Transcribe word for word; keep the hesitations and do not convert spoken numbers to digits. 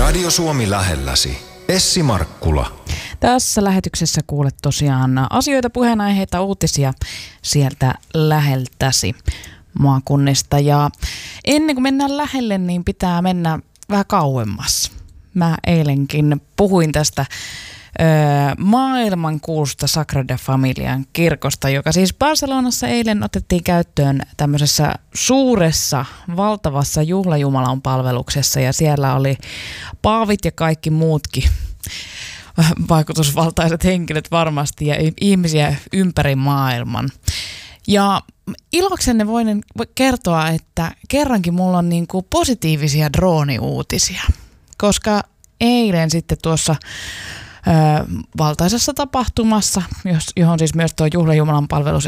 Radio Suomi lähelläsi. Essi Markkula. Tässä lähetyksessä kuulet tosiaan asioita, puheenaiheita, uutisia sieltä läheltäsi maakunnista. Ja ennen kuin mennään lähelle, niin pitää mennä vähän kauemmas. Mä eilenkin puhuin tästä ö, maailmankuulusta Sagrada Familian kirkosta, joka siis Barcelonassa eilen otettiin käyttöön tämmöisessä suuressa, valtavassa juhlajumalan palveluksessa. Ja siellä oli paavit ja kaikki muutkin vaikutusvaltaiset henkilöt varmasti ja ihmisiä ympäri maailman. Ja iloksenne voin kertoa, että kerrankin mulla on niin kuin positiivisia drooniuutisia, koska eilen sitten tuossa ö, valtaisessa tapahtumassa, johon siis myös tuo juhlajumalan palvelus